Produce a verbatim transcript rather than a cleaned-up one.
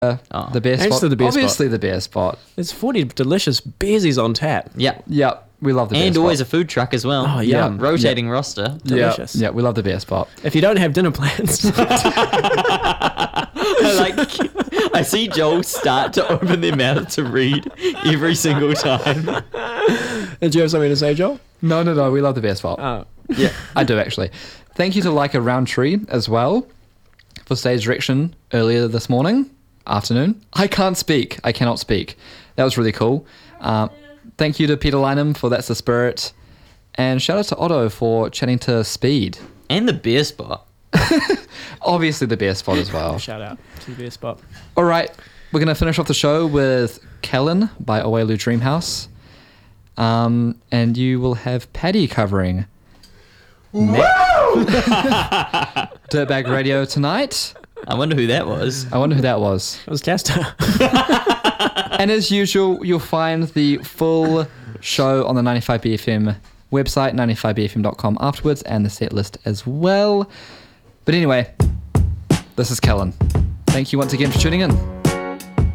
uh, Oh. the beer Thanks spot. to the beer Obviously, spot. the beer spot. There's forty delicious beersies on tap. Yeah. Yeah, we love the beer And spot. always a food truck as well. Oh, Yeah. yum. Rotating roster. Delicious. Yeah, yeah, we love the beer spot. If you don't have dinner plans, I like. I see Joel start to open their mouth to read every single time. did you have something to say, Joel? No, no, no, we love the beer spot. Oh, Yeah, I do actually. Thank you to Like a Roundtree as well for stage direction earlier this morning, afternoon. I can't speak. I cannot speak. That was really cool. Um, thank you to Peter Lynham for That's the Spirit. And shout out to Otto for chatting to Speed. And the beer spot. Obviously the beer spot as well. shout out to the beer spot. All right, we're going to finish off the show with Kellen by Oelu Dreamhouse. Um, and you will have Paddy covering Dirtbag Radio tonight. I wonder who that was. I wonder who that was. It was Castor. And as usual, you'll find the full show on the ninety-five B F M website, ninety-five B F M dot com afterwards, and the set list as well. But anyway, this is Kellen. Thank you once again for tuning in.